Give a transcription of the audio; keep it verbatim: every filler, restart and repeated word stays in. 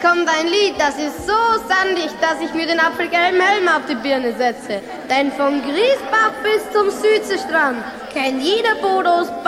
kommt ein Lied, das ist so sandig, dass ich mir den apfelgelben Helm auf die Birne setze. Denn von Griesbach bis zum Südseestrand kennt jeder Bodos